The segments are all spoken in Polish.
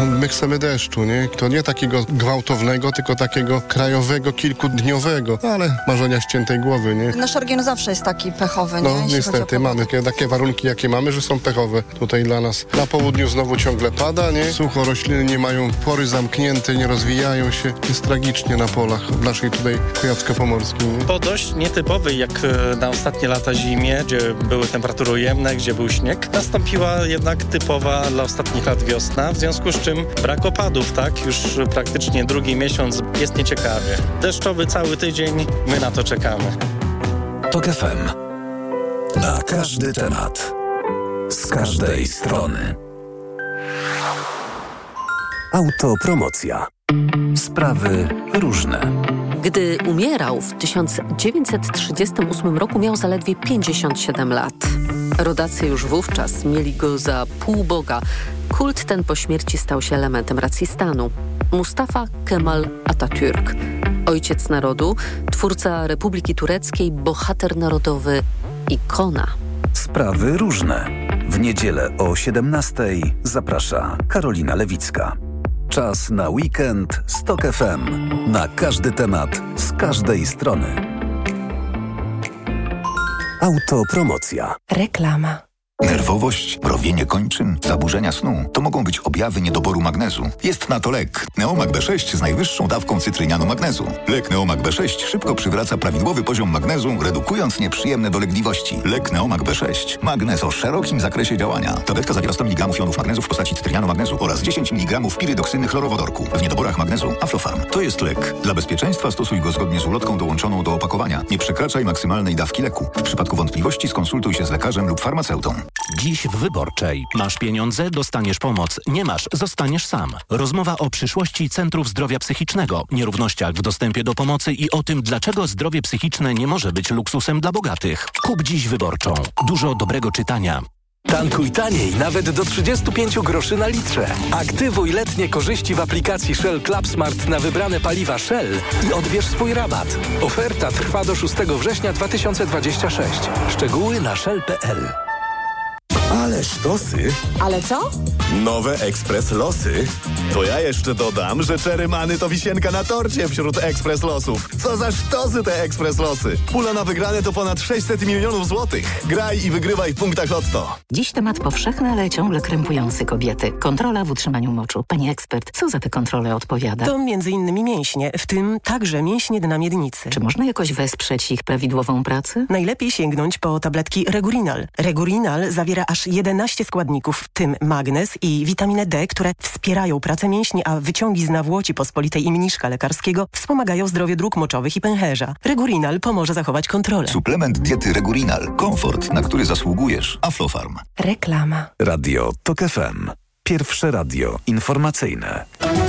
My chcemy deszczu, nie? To nie takiego gwałtownego, tylko takiego krajowego, kilkudniowego, ale marzenia ściętej głowy, nie? Nasz region zawsze jest taki pechowy, nie? No Jeśli niestety, mamy takie warunki, jakie mamy, że są pechowe tutaj dla nas. Na południu znowu ciągle pada, nie? Sucho, rośliny nie mają pory zamknięte, nie rozwijają się. Jest tragicznie na polach w naszej tutaj Kujawsko-Pomorskiej, nie? Po dość nietypowej jak na ostatnie lata zimie, gdzie były temperatury ujemne, gdzie był śnieg, nastąpiła jednak typowa dla ostatnich lat wiosna, w związku z czym brak opadów, tak? Już praktycznie drugi miesiąc jest nieciekawie. Deszczowy cały tydzień, my na to czekamy. TOK FM. Na każdy temat. Z każdej strony. Autopromocja. Sprawy różne. Gdy umierał w 1938 roku, miał zaledwie 57 lat. Rodacy już wówczas mieli go za półboga. Kult ten po śmierci stał się elementem racji stanu. Mustafa Kemal Atatürk, ojciec narodu, twórca Republiki Tureckiej, bohater narodowy, ikona. Sprawy różne. W niedzielę o 17:00 zaprasza Karolina Lewicka. Czas na weekend z TOK FM. Na każdy temat, z każdej strony. Autopromocja. Reklama. Nerwowość, mrowienie kończyn, zaburzenia snu to mogą być objawy niedoboru magnezu. Jest na to lek Neomag B6 z najwyższą dawką cytrynianu magnezu. Lek Neomag B6 szybko przywraca prawidłowy poziom magnezu, redukując nieprzyjemne dolegliwości. Lek Neomag B6. Magnez o szerokim zakresie działania. Tabletka zawiera 100 mg jonów magnezu w postaci cytrynianu magnezu oraz 10 mg pirydoksyny chlorowodorku. W niedoborach magnezu Aflofarm. To jest lek. Dla bezpieczeństwa stosuj go zgodnie z ulotką dołączoną do opakowania. Nie przekraczaj maksymalnej dawki leku. W przypadku wątpliwości skonsultuj się z lekarzem lub farmaceutą. Dziś w Wyborczej. Masz pieniądze, dostaniesz pomoc. Nie masz, zostaniesz sam. Rozmowa o przyszłości centrów zdrowia psychicznego, nierównościach w dostępie do pomocy i o tym, dlaczego zdrowie psychiczne nie może być luksusem dla bogatych. Kup dziś Wyborczą. Dużo dobrego czytania. Tankuj taniej, nawet do 35 groszy na litrze. Aktywuj letnie korzyści w aplikacji Shell Club Smart na wybrane paliwa Shell i odbierz swój rabat. Oferta trwa do 6 września 2026. Szczegóły na shell.pl. Ale sztosy. Ale co? Nowe Ekspres Losy. To ja jeszcze dodam, że Czerymany to wisienka na torcie wśród Ekspres Losów. Co za sztosy te Ekspres Losy. Pula na wygrane to ponad 600 milionów złotych. Graj i wygrywaj w punktach Lotto. Dziś temat powszechny, ale ciągle krępujący kobiety. Kontrola w utrzymaniu moczu. Pani ekspert, co za te kontrole odpowiada? To m.in. mięśnie, w tym także mięśnie dna miednicy. Czy można jakoś wesprzeć ich prawidłową pracę? Najlepiej sięgnąć po tabletki Regurinal. Regurinal zawiera aż 11 składników, w tym magnez i witaminę D, które wspierają pracę mięśni, a wyciągi z nawłoci pospolitej i mniszka lekarskiego wspomagają zdrowie dróg moczowych i pęcherza. Regurinal pomoże zachować kontrolę. Suplement diety Regurinal. Komfort, na który zasługujesz. Aflofarm. Reklama. Radio TOK FM. Pierwsze radio informacyjne.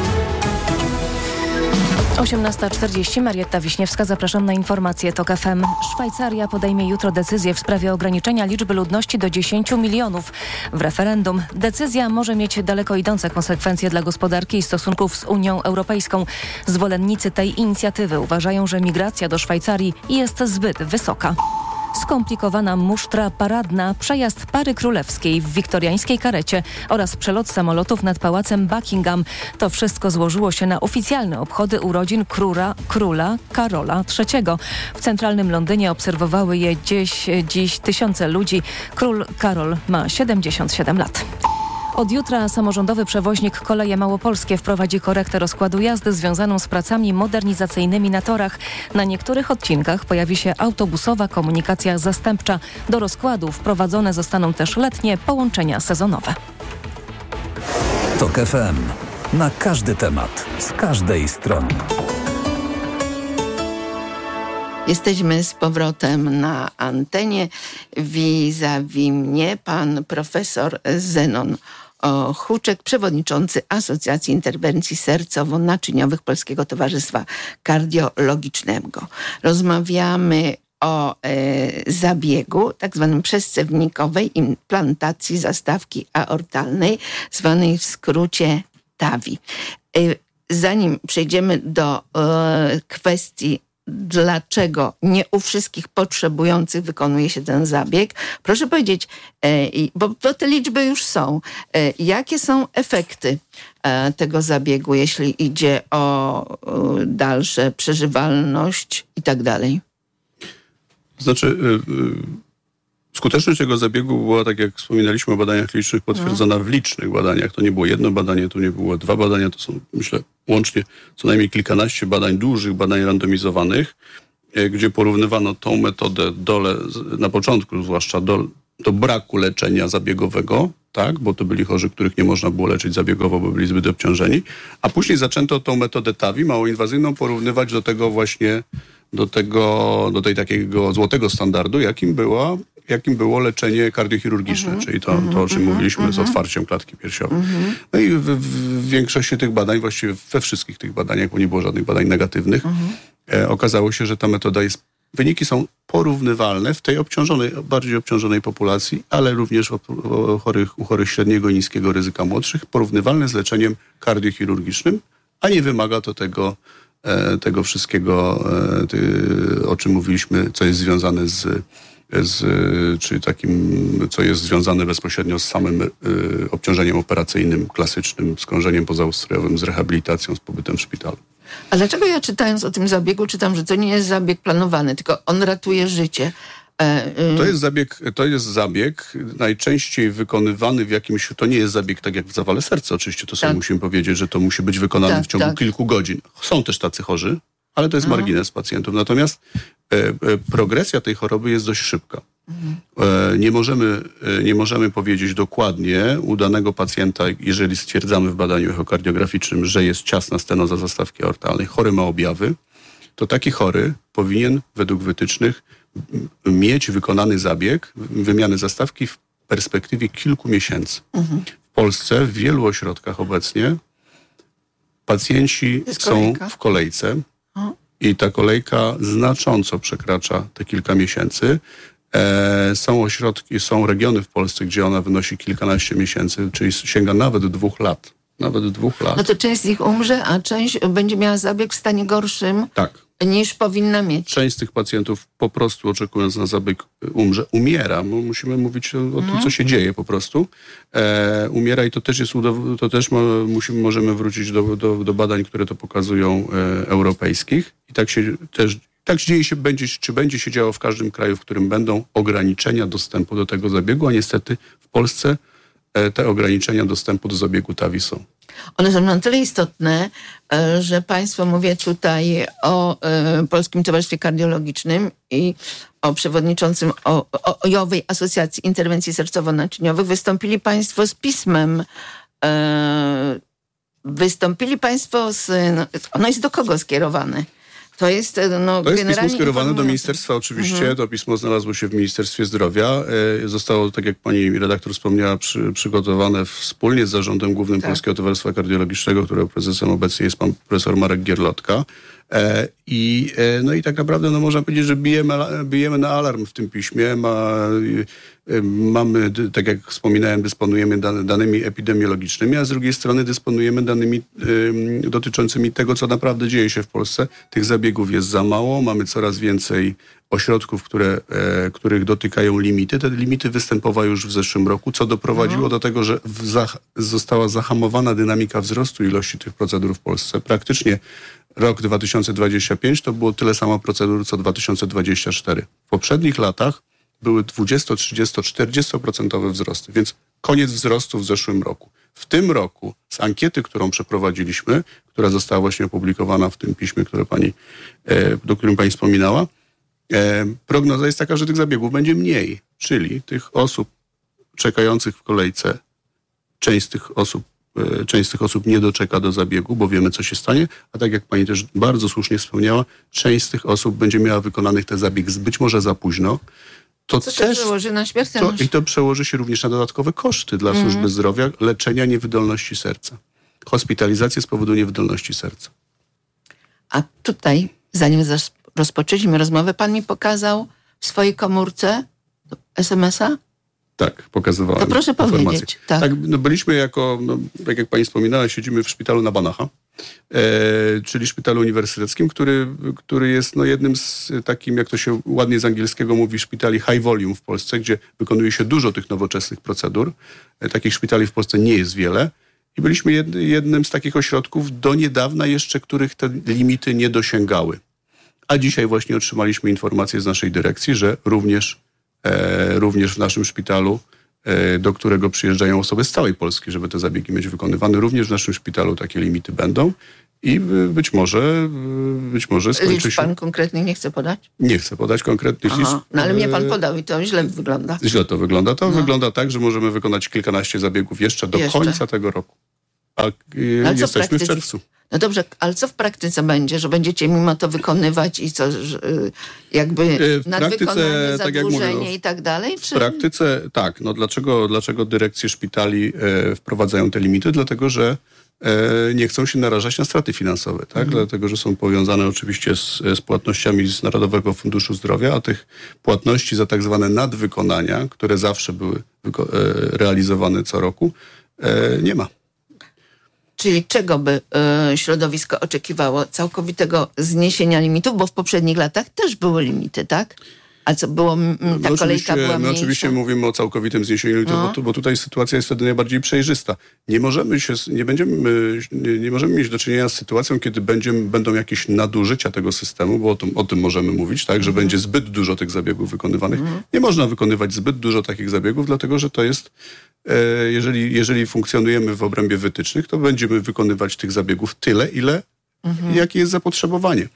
18:40. Marietta Wiśniewska, zapraszam na informacje TOK FM. Szwajcaria podejmie jutro decyzję w sprawie ograniczenia liczby ludności do 10 milionów w referendum. Decyzja może mieć daleko idące konsekwencje dla gospodarki i stosunków z Unią Europejską. Zwolennicy tej inicjatywy uważają, że migracja do Szwajcarii jest zbyt wysoka. Skomplikowana musztra paradna, przejazd pary królewskiej w wiktoriańskiej karecie oraz przelot samolotów nad pałacem Buckingham. To wszystko złożyło się na oficjalne obchody urodzin króla Karola III. W centralnym Londynie obserwowały je dziś tysiące ludzi. Król Karol ma 77 lat. Od jutra samorządowy przewoźnik Koleje Małopolskie wprowadzi korektę rozkładu jazdy związaną z pracami modernizacyjnymi na torach. Na niektórych odcinkach pojawi się autobusowa komunikacja zastępcza. Do rozkładu wprowadzone zostaną też letnie połączenia sezonowe. TOK FM. Na każdy temat, z każdej strony. Jesteśmy z powrotem na antenie. Vis-a-vis mnie pan profesor Zenon Huczek, przewodniczący Asocjacji Interwencji Sercowo-Naczyniowych Polskiego Towarzystwa Kardiologicznego. Rozmawiamy o zabiegu tak zwanym przescewnikowej implantacji zastawki aortalnej, zwanej w skrócie TAVI. Zanim przejdziemy do kwestii dlaczego nie u wszystkich potrzebujących wykonuje się ten zabieg. Proszę powiedzieć, bo te liczby już są. Jakie są efekty tego zabiegu, jeśli idzie o dalsze przeżywalność i tak dalej? Znaczy, skuteczność tego zabiegu była, tak jak wspominaliśmy o badaniach klinicznych, potwierdzona w licznych badaniach. To nie było jedno badanie, to nie było 2 badania, to są, myślę, łącznie co najmniej kilkanaście badań, dużych badań randomizowanych, gdzie porównywano tą metodę na początku zwłaszcza do braku leczenia zabiegowego, tak, bo to byli chorzy, których nie można było leczyć zabiegowo, bo byli zbyt obciążeni, a później zaczęto tą metodę TAVI, małoinwazyjną, porównywać do tego właśnie, do tej takiego złotego standardu, jakim było leczenie kardiochirurgiczne, czyli to, o czym mówiliśmy z otwarciem klatki piersiowej. No i w większości tych badań, właściwie we wszystkich tych badaniach, bo nie było żadnych badań negatywnych, okazało się, że ta metoda wyniki są porównywalne w tej bardziej obciążonej populacji, ale również u chorych średniego i niskiego ryzyka młodszych, porównywalne z leczeniem kardiochirurgicznym, a nie wymaga to tego wszystkiego, o czym mówiliśmy, co jest związane czyli takim, co jest związane bezpośrednio z samym obciążeniem operacyjnym, klasycznym, z krążeniem pozaustrojowym, z rehabilitacją, z pobytem w szpitalu. A dlaczego ja czytając o tym zabiegu, czytam, że to nie jest zabieg planowany, tylko on ratuje życie? To jest zabieg najczęściej wykonywany w jakimś... To nie jest zabieg tak jak w zawale serca, oczywiście, to sobie musimy powiedzieć, że to musi być wykonane w ciągu kilku godzin. Są też tacy chorzy, ale to jest margines pacjentów. Natomiast progresja tej choroby jest dość szybka. Nie możemy powiedzieć dokładnie u danego pacjenta, jeżeli stwierdzamy w badaniu echokardiograficznym, że jest ciasna stenoza zastawki aortalnej, chory ma objawy, to taki chory powinien według wytycznych mieć wykonany zabieg wymiany zastawki w perspektywie kilku miesięcy. W Polsce w wielu ośrodkach obecnie pacjenci są w kolejce i ta kolejka znacząco przekracza te kilka miesięcy. Są ośrodki, są regiony w Polsce, gdzie ona wynosi kilkanaście miesięcy, czyli sięga nawet 2 lat. No to część z nich umrze, a część będzie miała zabieg w stanie gorszym niż powinna mieć. Część z tych pacjentów po prostu oczekując na zabieg umiera. Musimy mówić o tym, co się dzieje po prostu. Umiera i to też możemy wrócić do badań, które to pokazują europejskich. I tak dzieje się, będzie się działo w każdym kraju, w którym będą ograniczenia dostępu do tego zabiegu, a niestety w Polsce te ograniczenia dostępu do zabiegu TAVI są. One są na tyle istotne, że państwo, mówię tutaj o Polskim Towarzystwie Kardiologicznym i o przewodniczącym Ojowej Asocjacji Interwencji Sercowo-Naczyniowych, wystąpili państwo z pismem. Ono jest do kogo skierowane? To jest pismo skierowane do ministerstwa oczywiście. To pismo znalazło się w Ministerstwie Zdrowia. Zostało, tak jak pani redaktor wspomniała, przygotowane wspólnie z Zarządem Głównym Polskiego Towarzystwa Kardiologicznego, którego prezesem obecnie jest pan profesor Marek Gierlotka. I tak naprawdę można powiedzieć, że bijemy na alarm w tym piśmie. Mamy, tak jak wspominałem, dysponujemy danymi epidemiologicznymi, a z drugiej strony dysponujemy danymi dotyczącymi tego, co naprawdę dzieje się w Polsce. Tych zabiegów jest za mało, mamy coraz więcej ośrodków, których dotykają limity. Te limity występowały już w zeszłym roku, co doprowadziło do tego, że została zahamowana dynamika wzrostu ilości tych procedur w Polsce. Praktycznie rok 2025 to było tyle samo procedur, co 2024. W poprzednich latach były 20, 30, 40% wzrosty, więc koniec wzrostu w zeszłym roku. W tym roku z ankiety, którą przeprowadziliśmy, która została właśnie opublikowana w tym piśmie, do którym pani wspominała, prognoza jest taka, że tych zabiegów będzie mniej, czyli tych osób czekających w kolejce, część z tych osób nie doczeka do zabiegu, bo wiemy, co się stanie, a tak jak pani też bardzo słusznie wspomniała, część z tych osób będzie miała wykonanych ten zabieg być może za późno. Co się przełoży na śmiertelność. I to przełoży się również na dodatkowe koszty dla służby zdrowia leczenia niewydolności serca. Hospitalizację z powodu niewydolności serca. A tutaj, zanim rozpoczęliśmy rozmowę, pan mi pokazał w swojej komórce SMS-a? Tak, pokazywałem. To proszę powiedzieć. Tak, byliśmy tak jak pani wspominała, siedzimy w szpitalu na Banacha. czyli szpitalu uniwersyteckim, który jest jednym z takim, jak to się ładnie z angielskiego mówi, szpitali high volume w Polsce, gdzie wykonuje się dużo tych nowoczesnych procedur. Takich szpitali w Polsce nie jest wiele. I byliśmy jednym z takich ośrodków do niedawna jeszcze, których te limity nie dosięgały. A dzisiaj właśnie otrzymaliśmy informację z naszej dyrekcji, że również w naszym szpitalu, do którego przyjeżdżają osoby z całej Polski, żeby te zabiegi mieć wykonywane, również w naszym szpitalu takie limity będą i być może skończy Liczb się... pan konkretnych nie chce podać? Nie chcę podać konkretnych liczb. No ale mnie pan podał i to źle wygląda. Źle to wygląda. To wygląda tak, że możemy wykonać kilkanaście zabiegów jeszcze do końca tego roku. A jesteśmy w czerwcu. No dobrze, ale co w praktyce będzie? Że będziecie mimo to wykonywać i co, jakby nadwykonanie, zadłużenie i tak dalej? Czy? W praktyce tak. No dlaczego dyrekcje szpitali wprowadzają te limity? Dlatego, że nie chcą się narażać na straty finansowe, tak? Dlatego, że są powiązane oczywiście z płatnościami z Narodowego Funduszu Zdrowia, a tych płatności za tak zwane nadwykonania, które zawsze były realizowane co roku, nie ma. Czyli czego by środowisko oczekiwało? Całkowitego zniesienia limitów? Bo w poprzednich latach też były limity, tak? A co było, kolejka była mniejsza? Oczywiście mówimy o całkowitym zniesieniu limitów, bo tutaj sytuacja jest wtedy najbardziej przejrzysta. Nie możemy mieć do czynienia z sytuacją, kiedy będą jakieś nadużycia tego systemu, bo o tym możemy mówić, tak, że będzie zbyt dużo tych zabiegów wykonywanych. Nie można wykonywać zbyt dużo takich zabiegów, dlatego że to jest, jeżeli funkcjonujemy w obrębie wytycznych, to będziemy wykonywać tych zabiegów tyle, jakie jest zapotrzebowanie.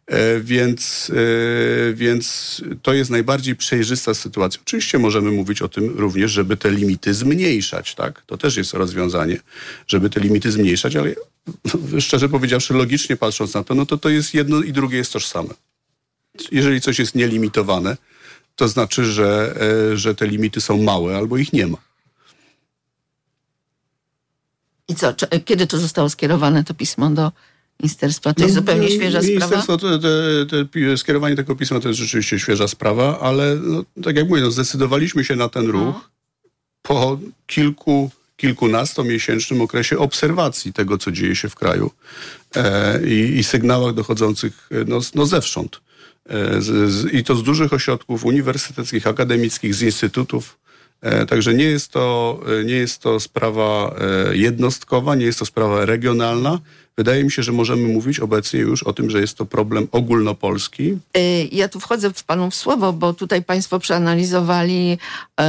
Więc to jest najbardziej przejrzysta sytuacja. Oczywiście możemy mówić o tym również, żeby te limity zmniejszać, tak? To też jest rozwiązanie, żeby te limity zmniejszać, ale szczerze powiedziawszy, logicznie patrząc na to, to jest jedno i drugie jest tożsame. Jeżeli coś jest nielimitowane, to znaczy, że te limity są małe albo ich nie ma. I co? Kiedy to zostało skierowane, to pismo do ministerstwa? To jest zupełnie świeża sprawa? Skierowanie tego pisma to jest rzeczywiście świeża sprawa, ale tak jak mówię, zdecydowaliśmy się na ten ruch po kilkunastomiesięcznym okresie obserwacji tego, co dzieje się w kraju i sygnałach dochodzących zewsząd. I to z dużych ośrodków uniwersyteckich, akademickich, z instytutów. Także nie jest to sprawa jednostkowa, nie jest to sprawa regionalna. Wydaje mi się, że możemy mówić obecnie już o tym, że jest to problem ogólnopolski. Ja tu wchodzę panu w słowo, bo tutaj państwo przeanalizowali,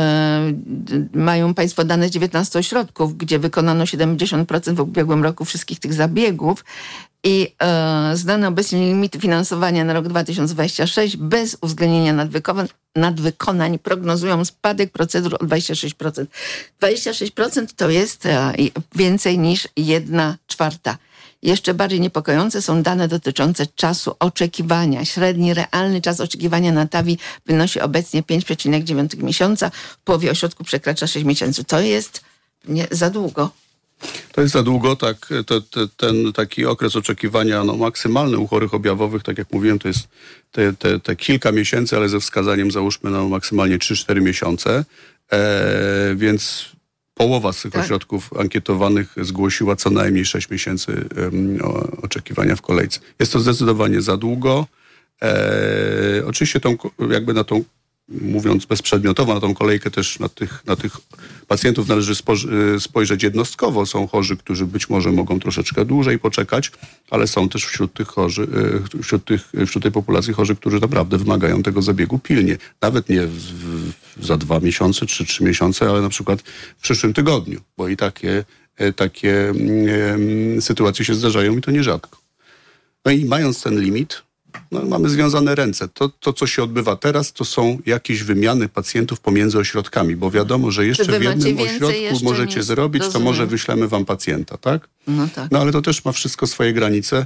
mają państwo dane z 19 ośrodków, gdzie wykonano 70% w ubiegłym roku wszystkich tych zabiegów i znane obecnie limity finansowania na rok 2026 bez uwzględnienia nadwykonań prognozują spadek procedur o 26%. 26% to jest więcej niż 1/4. Jeszcze bardziej niepokojące są dane dotyczące czasu oczekiwania. Średni realny czas oczekiwania na TAVI wynosi obecnie 5,9 miesiąca. W połowie ośrodku przekracza 6 miesięcy. To jest za długo. To jest za długo, tak. Ten taki okres oczekiwania maksymalny u chorych objawowych, tak jak mówiłem, to jest te kilka miesięcy, ale ze wskazaniem załóżmy maksymalnie 3-4 miesiące. Więc połowa z tych ośrodków ankietowanych zgłosiła co najmniej 6 miesięcy oczekiwania w kolejce. Jest to zdecydowanie za długo. Oczywiście mówiąc bezprzedmiotowo, na tą kolejkę też na tych pacjentów należy spojrzeć jednostkowo. Są chorzy, którzy być może mogą troszeczkę dłużej poczekać, ale są też wśród tej populacji chorzy, którzy naprawdę wymagają tego zabiegu pilnie. Nawet nie za 2 miesiące czy 3 miesiące, ale na przykład w przyszłym tygodniu, bo i takie sytuacje się zdarzają i to nierzadko. No i mając ten limit, mamy związane ręce. To, co się odbywa teraz, to są jakieś wymiany pacjentów pomiędzy ośrodkami, bo wiadomo, że jeszcze w jednym ośrodku możecie zrobić, to może wyślemy wam pacjenta, tak? No ale to też ma wszystko swoje granice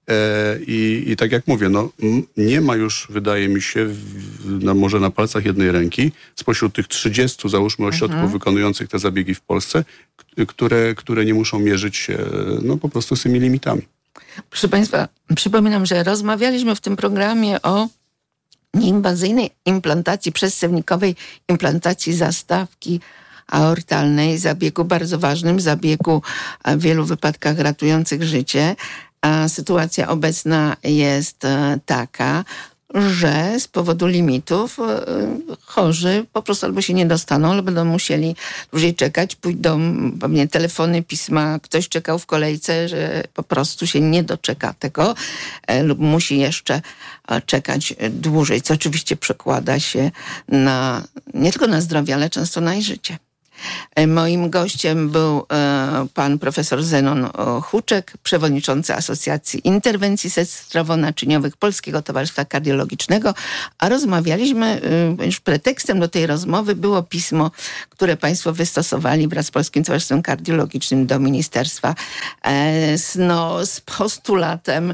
i tak jak mówię, nie ma już, wydaje mi się, może na palcach jednej ręki, spośród tych 30, załóżmy, ośrodków wykonujących te zabiegi w Polsce, które nie muszą mierzyć się po prostu z tymi limitami. Proszę państwa, przypominam, że rozmawialiśmy w tym programie o nieinwazyjnej implantacji przedscewnikowej, implantacji zastawki aortalnej, zabiegu bardzo ważnym, zabiegu w wielu wypadkach ratujących życie. A sytuacja obecna jest taka, że z powodu limitów chorzy po prostu albo się nie dostaną, albo będą musieli dłużej czekać, pójdą pewnie telefony, pisma, ktoś czekał w kolejce, że po prostu się nie doczeka tego lub musi jeszcze czekać dłużej, co oczywiście przekłada się nie tylko na zdrowie, ale często na życie. Moim gościem był pan profesor Zenon Huczek, przewodniczący Asocjacji Interwencji Sercowo-Naczyniowych Polskiego Towarzystwa Kardiologicznego, a rozmawialiśmy, już pretekstem do tej rozmowy było pismo, które państwo wystosowali wraz z Polskim Towarzystwem Kardiologicznym do ministerstwa z postulatem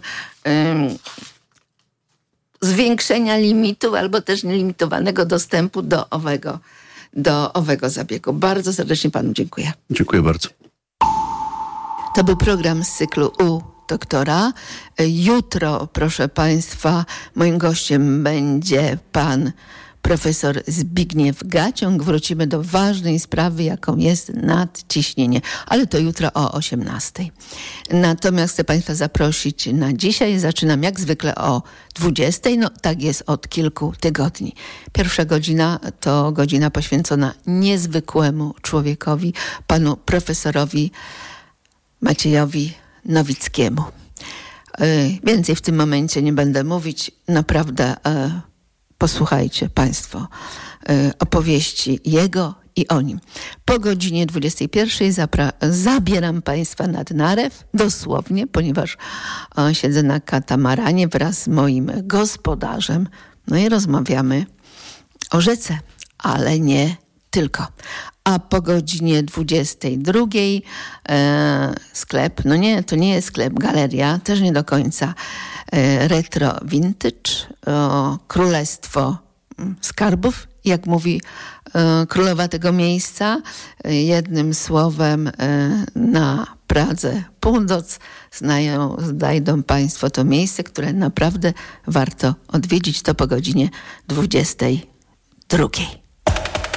zwiększenia limitu albo też nielimitowanego dostępu do owego zabiegu. Bardzo serdecznie panu dziękuję. Dziękuję bardzo. To był program z cyklu U doktora. Jutro, proszę państwa, moim gościem będzie pan profesor Zbigniew Gaciąg. Wrócimy do ważnej sprawy, jaką jest nadciśnienie, ale to jutro o 18:00. Natomiast chcę państwa zaprosić na dzisiaj. Zaczynam jak zwykle o 20:00. No tak jest od kilku tygodni. Pierwsza godzina to godzina poświęcona niezwykłemu człowiekowi, panu profesorowi Maciejowi Nowickiemu. Więcej w tym momencie nie będę mówić. Naprawdę posłuchajcie państwo opowieści jego i o nim. Po godzinie 21:00 zabieram państwa nad Narew, dosłownie, ponieważ siedzę na katamaranie wraz z moim gospodarzem. No i rozmawiamy o rzece, ale nie tylko. A po godzinie 22:00 sklep, no nie, to nie jest sklep, galeria, też nie do końca, retro vintage, królestwo skarbów, jak mówi królowa tego miejsca. Jednym słowem na Pradze Północ znajdą państwo to miejsce, które naprawdę warto odwiedzić. To po godzinie 22:00.